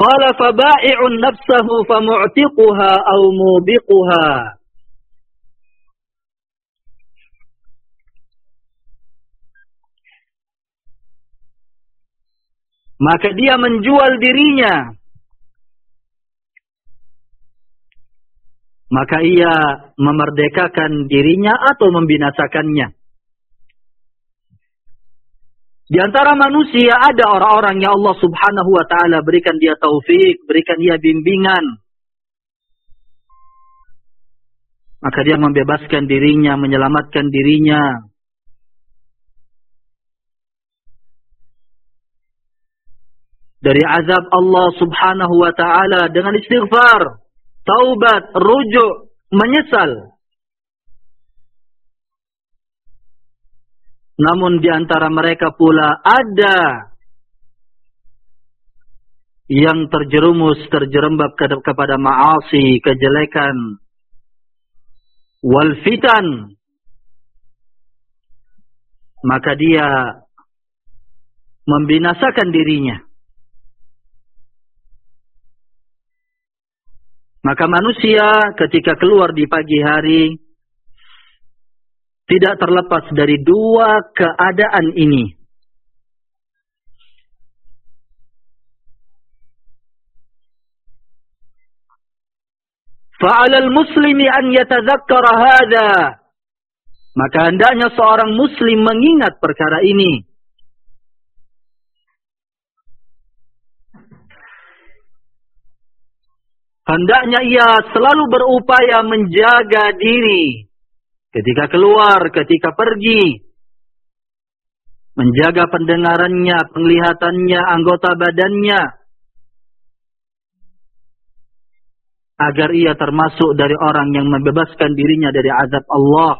Qala faba'i'un nafsahu famu'tiquha aw mubiquha. Maka dia menjual dirinya. Maka ia memerdekakan dirinya atau membinasakannya. Di antara manusia ada orang-orang yang Allah subhanahu wa ta'ala berikan dia taufik, berikan dia bimbingan. Maka dia membebaskan dirinya, menyelamatkan dirinya. Dari azab Allah subhanahu wa ta'ala dengan istighfar, taubat, rujuk, menyesal. Namun di antara mereka pula ada yang terjerumus, terjerembab kepada ma'asi, kejelekan, wal fitan. Maka dia membinasakan dirinya. Maka manusia ketika keluar di pagi hari tidak terlepas dari dua keadaan ini. Fa'alal muslimi an yatadzakkara hadza. Maka hendaknya seorang muslim mengingat perkara ini. Hendaknya ia selalu berupaya menjaga diri. Ketika keluar, ketika pergi. Menjaga pendengarannya, penglihatannya, anggota badannya. Agar ia termasuk dari orang yang membebaskan dirinya dari azab Allah.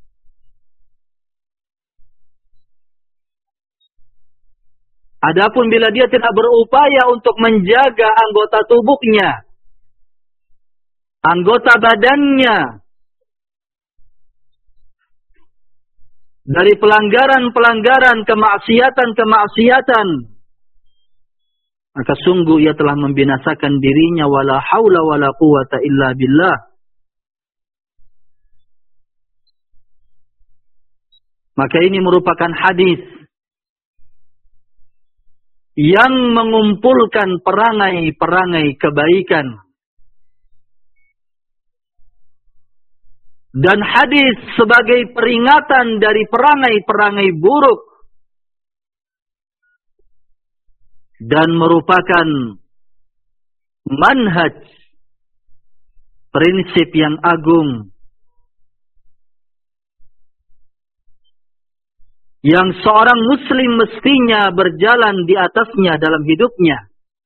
Adapun bila dia tidak berupaya untuk menjaga anggota tubuhnya, anggota badannya, dari pelanggaran-pelanggaran, kemaksiatan-kemaksiatan, maka sungguh ia telah membinasakan dirinya. Wala haula wala quwata illa billah. Maka ini merupakan hadis yang mengumpulkan perangai-perangai kebaikan. Dan hadis sebagai peringatan dari perangai-perangai buruk. Dan merupakan manhaj, prinsip yang agung, yang seorang muslim mestinya berjalan di atasnya dalam hidupnya.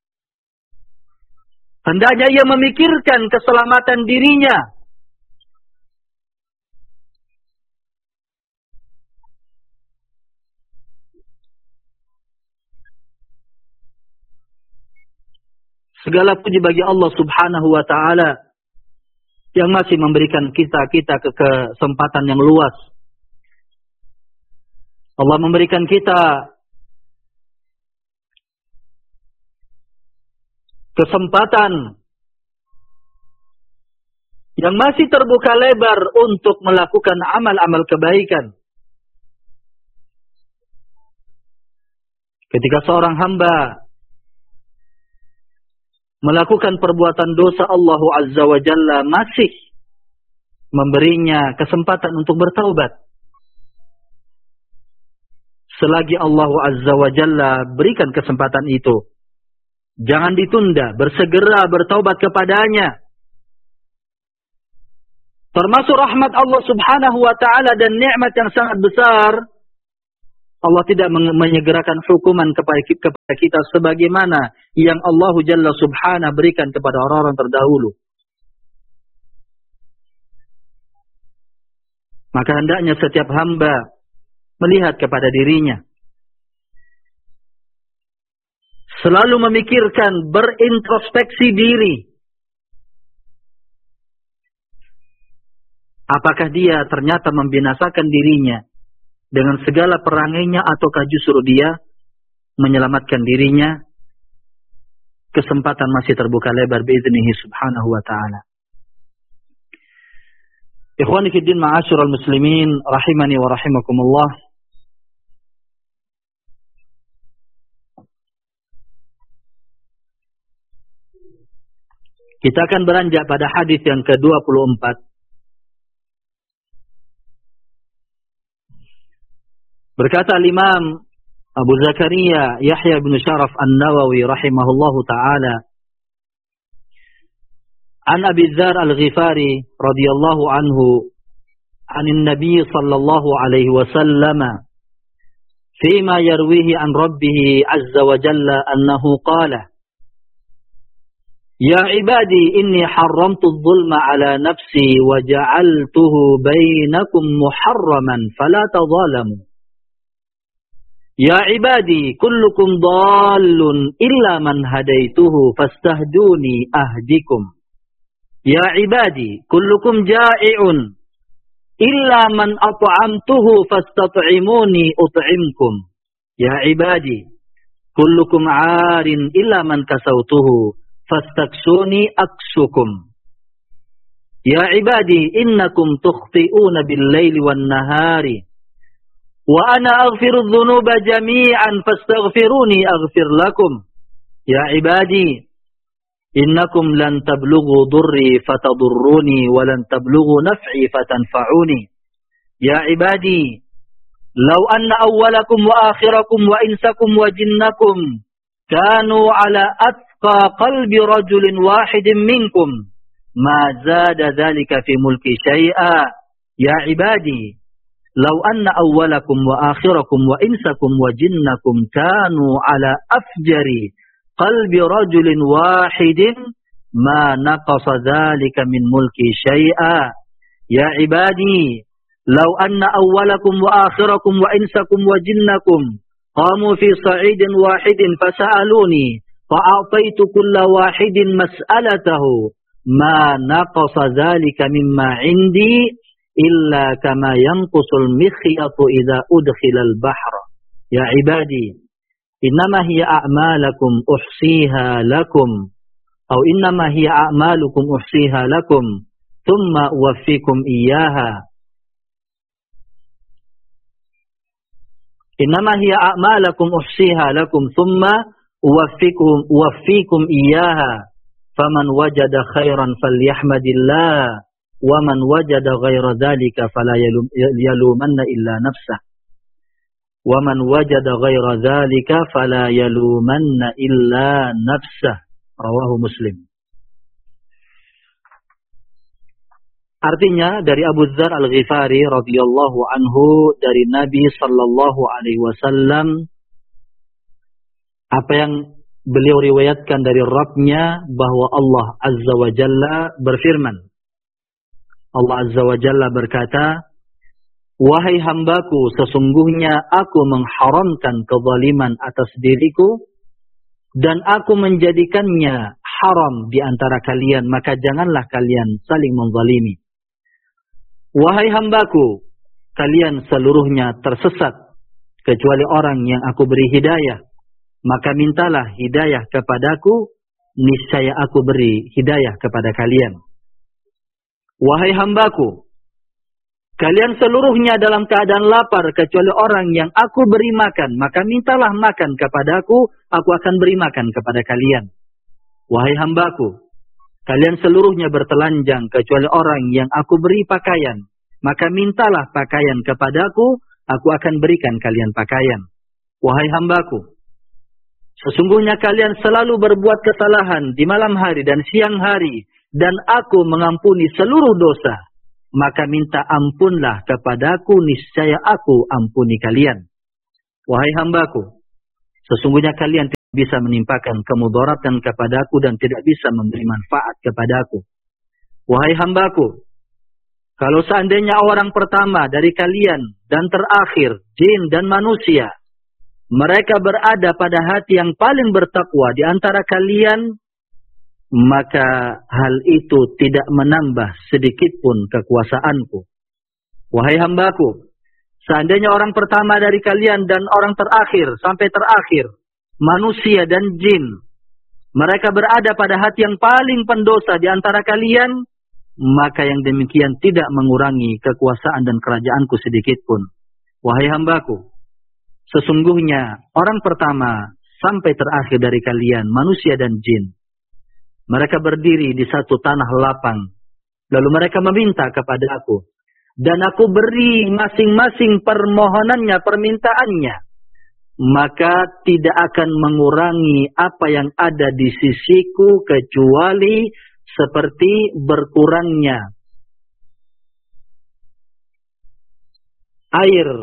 Hendaknya ia memikirkan keselamatan dirinya. Segala puji bagi Allah subhanahu wa ta'ala yang masih memberikan kita kesempatan yang luas. Allah memberikan kita kesempatan yang masih terbuka lebar untuk melakukan amal-amal kebaikan. Ketika seorang hamba melakukan perbuatan dosa, Allah Azza wa Jalla masih memberinya kesempatan untuk bertaubat. Selagi Allah Azza wa Jalla berikan kesempatan itu, jangan ditunda, bersegera bertaubat kepadanya. Termasuk rahmat Allah subhanahu wa ta'ala dan nikmat yang sangat besar, Allah tidak menyegerakan hukuman kepada kita sebagaimana yang Allah Jalla Subhanahu berikan kepada orang-orang terdahulu. Maka hendaknya setiap hamba melihat kepada dirinya. Selalu memikirkan, berintrospeksi diri. Apakah dia ternyata membinasakan dirinya dengan segala perangainya, ataukah justru dia menyelamatkan dirinya? kesempatan masih terbuka lebar biiznihi subhanahu wa ta'ala. Ikhwani fiddin ma'asyiral muslimin rahimani wa rahimakumullah. Kita akan beranjak pada hadis yang ke-24. Berkata Imam Abu Zakaria Yahya bin Sharaf An-Nawawi rahimahullahu ta'ala, An Abi Dzar Al-Ghifari radhiyallahu anhu, anin Nabi sallallahu alaihi wasallam, fima yarwihi an Rabbih azza wa jalla annahu qala, Ya ibadi inni haramtu adh-dhulma ala nafsi wa ja'altuhu bainakum muharraman fala tadhalamu. Ya ibadi kullukum dhallun illa man hadaituhu fastahduni ahdikum. Ya ibadi kullukum ja'i'un illa man at'amtuhu fastat'imuni ut'imkum. Ya ibadi kullukum 'arin illa man kasautuhu fastaksuni aksukum. Ya ibadi innakum tukhti'una bil-laili wan-nahari wa ana aghfiru adh-dhunuba jami'an fastaghfiruni aghfir lakum. Ya ibadi innakum lan tablughu durri fatadurruni wa lan tablughu naf'i fatanfa'uni. Ya ibadi law anna awwalakum wa akhirakum wa insakum wa jinnakum kanu ala qalbi rajulin wahidin minkum ma zada dhalika fi mulki syai'a. Ya ibadi law anna awwalakum wa akhirakum wa insakum wa jinnakum kanu ala afjari qalbi rajulin wahidin ma naqasa dhalika min mulki syai'a. Ya ibadi law anna awwalakum wa akhirakum wa insakum wa jinnakum qamu fi sa'idin wahidin fasa'aluni fa'ataitu kulla wahidin mas'alatahu ma naqasa dhalika mimma 'indi illa kama yanqusul mikhyatu idza udkhila al-bahra. Ya ibadi innama hiya a'malakum uhsiha lakum aw innama hiya a'malukum uhsiha lakum thumma uwaffikum iyyaha. Innama hiya a'malakum uhsiha lakum thumma uwaffikum iyyaha faman wajada khairan falyahmadillah wa man wajada ghaira dhalika fala yalumanna illa nafsah wa man wajada ghaira dhalika fala yalumanna illa nafsah. Rawahu Muslim. Artinya dari Abu Dzar Al-Ghifari radhiyallahu anhu dari Nabi sallallahu alaihi wasallam, apa yang beliau riwayatkan dari Rabb-Nya bahwa Allah Azza wa Jalla berfirman. Allah Azza wa Jalla berkata, Wahai hambaku, sesungguhnya aku mengharamkan kezaliman atas diriku dan aku menjadikannya haram di antara kalian, maka janganlah kalian saling menzalimi. Wahai hambaku, kalian seluruhnya tersesat kecuali orang yang aku beri hidayah. Maka mintalah hidayah kepadaku, niscaya aku beri hidayah kepada kalian. Wahai hambaku, kalian seluruhnya dalam keadaan lapar kecuali orang yang aku beri makan, maka mintalah makan kepadaku, aku akan beri makan kepada kalian. Wahai hambaku, kalian seluruhnya bertelanjang kecuali orang yang aku beri pakaian, maka mintalah pakaian kepadaku, aku akan berikan kalian pakaian. Wahai hambaku, sesungguhnya kalian selalu berbuat kesalahan di malam hari dan siang hari, dan aku mengampuni seluruh dosa. Maka minta ampunlah kepadaku, niscaya aku ampuni kalian. Wahai hambaku, sesungguhnya kalian tidak bisa menimpakan kemudaratan kepadaku dan tidak bisa memberi manfaat kepadaku. Wahai hambaku, kalau seandainya orang pertama dari kalian dan terakhir, jin dan manusia, mereka berada pada hati yang paling bertakwa di antara kalian, maka hal itu tidak menambah sedikit pun kekuasaanku. Wahai hambaku, seandainya orang pertama dari kalian dan orang terakhir sampai terakhir, manusia dan jin, mereka berada pada hati yang paling pendosa di antara kalian, maka yang demikian tidak mengurangi kekuasaan dan kerajaanku sedikitpun. Wahai hambaku, sesungguhnya orang pertama sampai terakhir dari kalian, manusia dan jin, mereka berdiri di satu tanah lapang. Lalu mereka meminta kepada aku. Dan aku beri masing-masing permohonannya, permintaannya. Maka tidak akan mengurangi apa yang ada di sisiku kecuali seperti berkurangnya air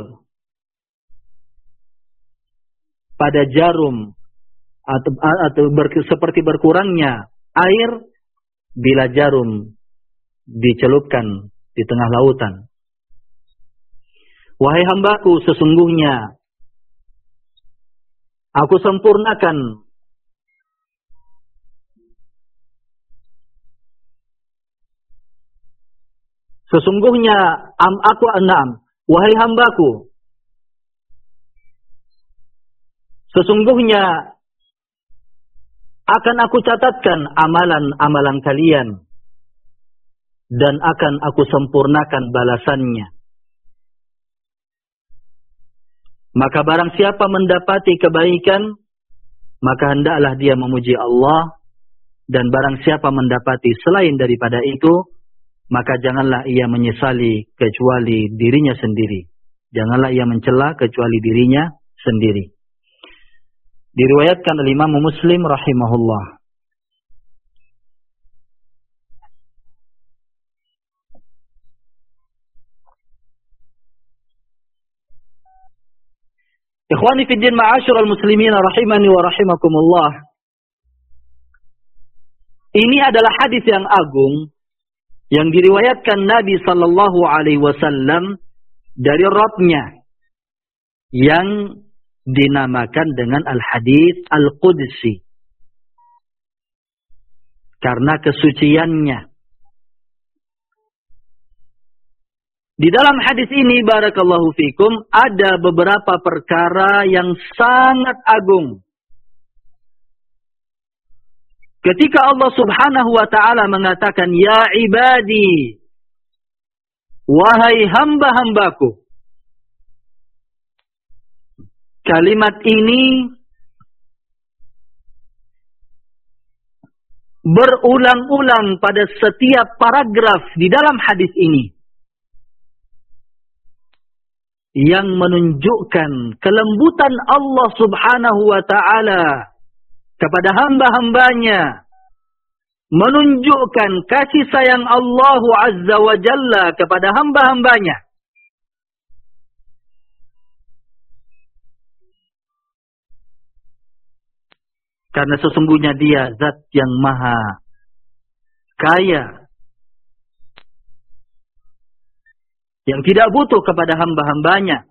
pada jarum atau seperti berkurangnya air bila jarum dicelupkan di tengah lautan. Wahai hambaku, sesungguhnya aku sempurnakan wahai hambaku, sesungguhnya akan aku catatkan amalan-amalan kalian dan akan aku sempurnakan balasannya. Maka barang siapa mendapati kebaikan, maka hendaklah dia memuji Allah, dan barang siapa mendapati selain daripada itu, maka janganlah ia menyesali kecuali dirinya sendiri. Janganlah ia mencela kecuali dirinya sendiri. Diriwayatkan oleh Imam Muslim rahimahullah. Ikhwani fi din ma'asyiral muslimin rahimani wa rahimakumullah. Ini adalah hadis yang agung yang diriwayatkan Nabi sallallahu alaihi wasallam dari Rabbnya yang dinamakan dengan al-hadis al-qudsi karena kesuciannya. Di dalam hadis ini barakallahu fikum ada beberapa perkara yang sangat agung. Ketika Allah Subhanahu wa taala mengatakan ya ibadi, wahai hamba-hambaku. Kalimat ini berulang-ulang pada setiap paragraf di dalam hadis ini, yang menunjukkan kelembutan Allah Subhanahu wa ta'ala kepada hamba-hambanya, menunjukkan kasih sayang Allah Azza wa Jalla kepada hamba-hambanya. Karena sesungguhnya dia zat yang maha kaya, yang tidak butuh kepada hamba-hambanya.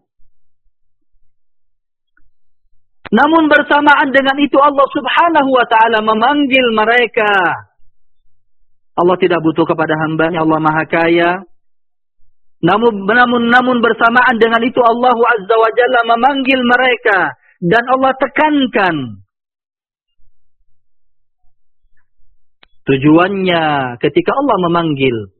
Namun bersamaan dengan itu Allah Subhanahu wa ta'ala memanggil mereka. Allah tidak butuh kepada hambanya, Allah maha kaya. Namun bersamaan dengan itu Allah Azza wa Jalla memanggil mereka. Dan Allah tekankan. Tujuannya ketika Allah memanggil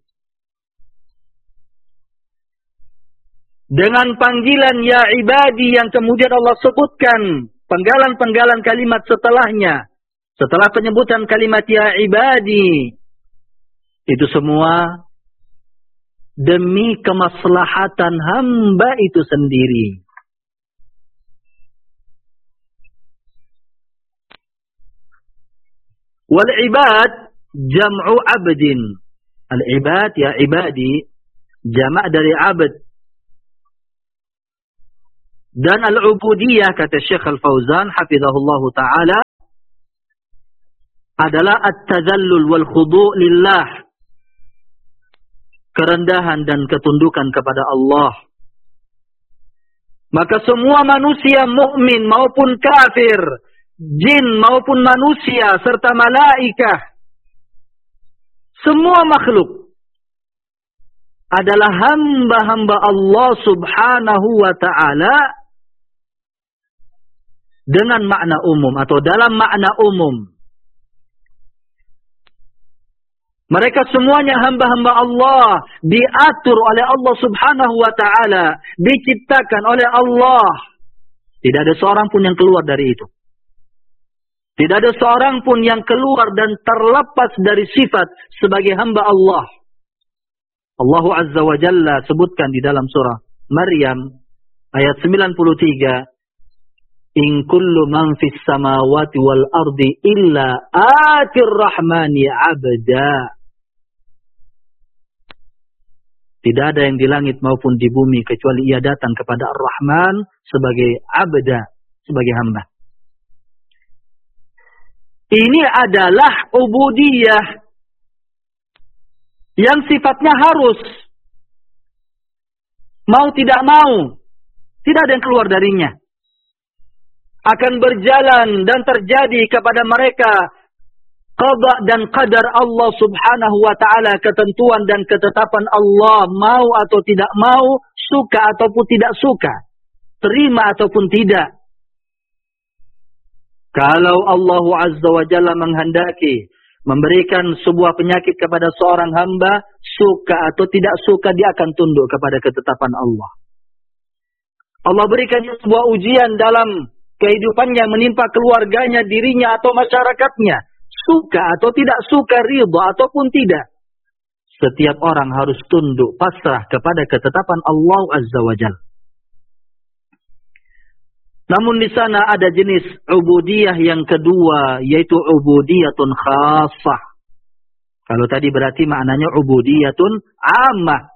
dengan panggilan ya ibadi yang kemudian Allah sebutkan penggalan-penggalan kalimat setelahnya. Setelah penyebutan kalimat ya ibadi, itu semua demi kemaslahatan hamba itu sendiri. Wal ibad jam'u abdin. Al ibad ya ibadi jamak dari abd. Dan al-ubudiyah, kata Syekh Al-Fauzan hafizahullah ta'ala, adalah at-tadallul wal khudu' lillah, kerendahan dan ketundukan kepada Allah. Maka semua manusia mukmin maupun kafir, jin maupun manusia serta malaikah, semua makhluk adalah hamba-hamba Allah Subhanahu wa ta'ala dengan makna umum atau dalam makna umum. Mereka semuanya hamba-hamba Allah, diatur oleh Allah Subhanahu wa Ta'ala, diciptakan oleh Allah. Tidak ada seorang pun yang keluar dari itu. Tidak ada seorang pun yang keluar dan terlepas dari sifat sebagai hamba Allah. Allah Azza wa Jalla sebutkan di dalam surah Maryam ayat 93, In kullu man fis samawati wal ardi illa atir rahmani abda. Tidak ada yang di langit maupun di bumi kecuali ia datang kepada Ar-Rahman sebagai abda, sebagai hamba. Ini adalah ubudiyah yang sifatnya harus. Mau tidak mau, tidak ada yang keluar darinya. Akan berjalan dan terjadi kepada mereka qada dan qadar Allah Subhanahu wa Ta'ala, ketentuan dan ketetapan Allah, mau atau tidak mau, suka ataupun tidak suka, terima ataupun tidak. Kalau Allah Azza wa Jalla menghendaki memberikan sebuah penyakit kepada seorang hamba, suka atau tidak suka, dia akan tunduk kepada ketetapan Allah. Allah berikan sebuah ujian dalam kehidupannya, menimpa keluarganya, dirinya atau masyarakatnya. Suka atau tidak suka, ridha ataupun tidak, setiap orang harus tunduk, pasrah kepada ketetapan Allah Azza wa Jalla. Namun di sana ada jenis ubudiyah yang kedua, yaitu ubudiyatun khassah. Kalau tadi berarti maknanya ubudiyatun ammah.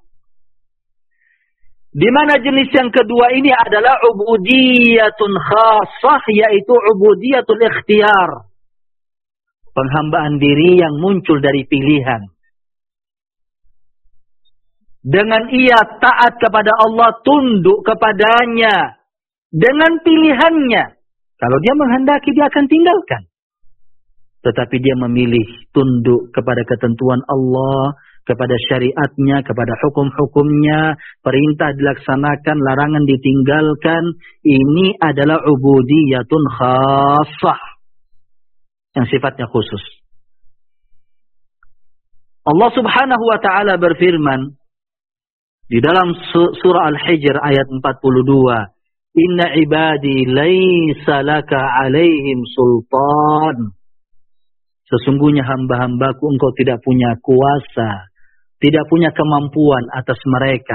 Di mana jenis yang kedua ini adalah ubudiyatun khassah, yaitu ubudiyatul ikhtiyar. Penghambaan diri yang muncul dari pilihan. Dengan ia taat kepada Allah, tunduk kepadanya. Dengan pilihannya. Kalau dia menghendaki, dia akan tinggalkan. Tetapi dia memilih tunduk kepada ketentuan Allah, kepada syariatnya, kepada hukum-hukumnya, perintah dilaksanakan, larangan ditinggalkan. Ini adalah ubudiyatun khassah, yang sifatnya khusus. Allah Subhanahu wa Ta'ala berfirman di dalam surah Al-Hijr ayat 42, Inna ibadi laysa laka alaihim sultan. Sesungguhnya hamba-hambaku engkau tidak punya kuasa, tidak punya kemampuan atas mereka.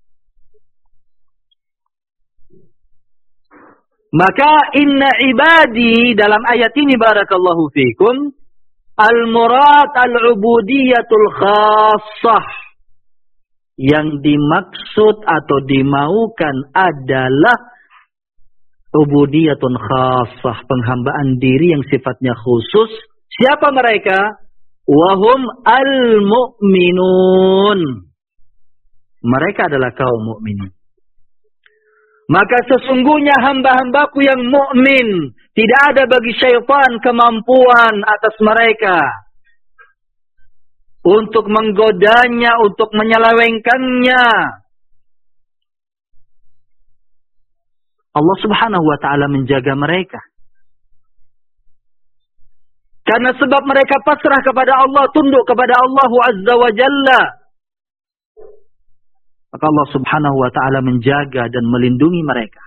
Maka inna ibadi dalam ayat ini barakallahu fikum, al-murad al-ubudiyatul khassah. Yang dimaksud atau dimaukan adalah ubudiyatun khassah, penghambaan diri yang sifatnya khusus. Siapa mereka? Wahum al-mu'minun. Mereka adalah kaum mukminin. Maka sesungguhnya hamba-hambaku yang mukmin, tidak ada bagi syaitan kemampuan atas mereka untuk menggodanya, untuk menyelewengkannya. Allah Subhanahu wa Ta'ala menjaga mereka. Karena sebab mereka pasrah kepada Allah, tunduk kepada Allah Azza wa Jalla. Maka Allah Subhanahu wa Ta'ala menjaga dan melindungi mereka.